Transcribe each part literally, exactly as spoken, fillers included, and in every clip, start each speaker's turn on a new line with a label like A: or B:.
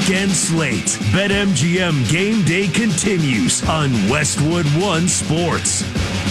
A: weekend slate. BetMGM Game Day continues on Westwood One Sports.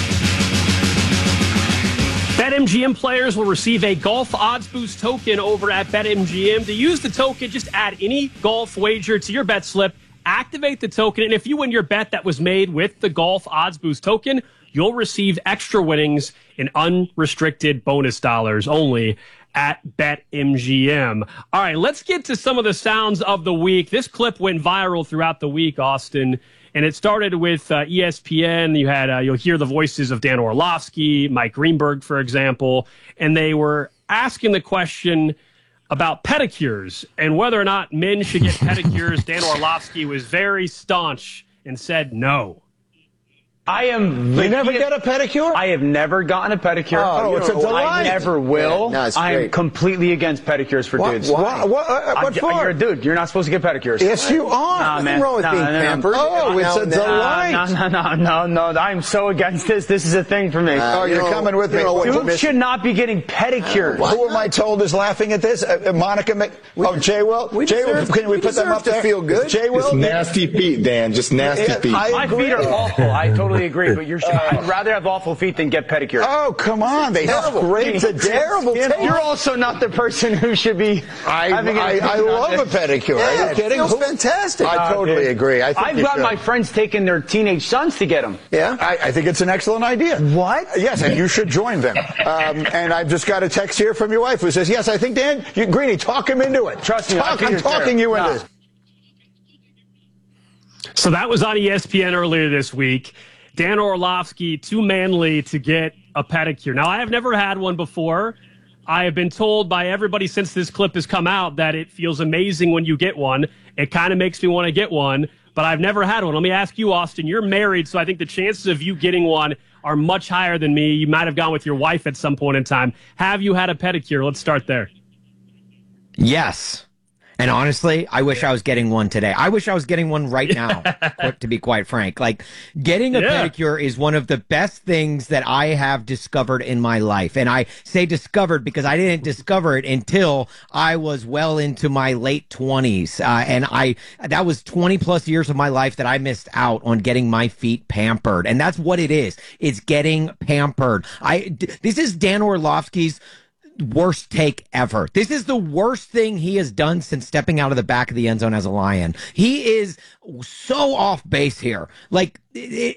B: BetMGM players will receive a golf odds boost token over at BetMGM. To use the token, just add any golf wager to your bet slip, activate the token, and if you win your bet that was made with the golf odds boost token, you'll receive extra winnings in unrestricted bonus dollars only at BetMGM. All right, let's get to some of the sounds of the week. This clip went viral throughout the week, Austin, and it started with uh, E S P N. You had uh, you'll hear the voices of Dan Orlovsky, Mike Greenberg, for example, and they were asking the question about pedicures and whether or not men should get pedicures. Dan Orlovsky was very staunch and said no.
C: I am.
D: You never get a pedicure?
C: I have never gotten a pedicure.
D: Oh, it's a delight.
C: I never will.
D: Yeah, no, it's
C: I am
D: great.
C: completely against pedicures for
D: What-
C: dudes.
D: why? What, uh, what
C: I-
D: for?
C: You're a dude. You're not supposed to get pedicures.
D: Yes, you are.
C: Nah,
D: Nothing
C: man.
D: wrong with
C: Nah,
D: being
C: no, no, no.
D: pampered. Oh, it's a
C: No,
D: delight.
C: No, no, no, no, no, no. I'm so against this. This is a thing for me.
D: Oh, you're
E: you know,
D: coming with me.
E: you know what,
D: Dude,
C: Dudes should not be getting pedicures.
D: who am I told is laughing at this? Uh, uh, Monica, Mc- oh, Jay Will?
E: we
D: Jay
E: deserve-
D: Will, can we,
E: we
D: put them
E: deserve
D: up
E: to
D: there?
E: feel good.
D: Jay Will?
F: Just nasty feet, Dan. Just nasty
D: Yeah,
F: feet.
D: I
C: My
D: agree.
C: feet are awful. I totally agree. But you're. I'd rather have awful feet than get pedicures.
D: Oh, come on. They
E: Terrible.
D: scrape the
E: Terrible
D: skin.
E: taste.
C: You're also not the person who should be.
D: I,
C: having an
D: I, I
C: opinion on
D: love a
C: this.
D: pedicure.
E: Yeah,
D: Are you kidding?
E: it feels
D: Who-
E: fantastic.
D: I totally
C: Okay.
D: agree. I think
C: I've
D: you
C: got
D: should.
C: my friends taking their teenage sons to get them.
E: Yeah?
D: I, I think it's an excellent idea.
C: What?
D: Yes, and you should join them. Um, and I've just got a text here from your wife who says, yes, I think, Dan, you, Greeny, talk him into it.
C: Trust me, I
D: Talk,
C: think
D: I'm
C: you're
D: talking you
C: terrible.
D: into
C: No.
D: this.
B: So that was on E S P N earlier this week. Dan Orlovsky, too manly to get a pedicure. Now, I have never had one before. I have been told by everybody since this clip has come out that it feels amazing when you get one. It kind of makes me want to get one, but I've never had one. Let me ask you, Austin, you're married, so I think the chances of you getting one are much higher than me. You might have gone with your wife at some point in time. Have you had a pedicure? Let's start there.
G: Yes. And honestly, I wish I was getting one today. I wish I was getting one right now, to be quite frank. Like, getting a
B: Yeah.
G: pedicure is one of the best things that I have discovered in my life. And I say discovered because I didn't discover it until I was well into my late twenties. Uh, and I, that was twenty plus years of my life that I missed out on getting my feet pampered. And that's what it is. It's getting pampered. I, d- this is Dan Orlovsky's worst take ever. This is the worst thing he has done since stepping out of the back of the end zone as a Lion. He is so off base here. Like, it,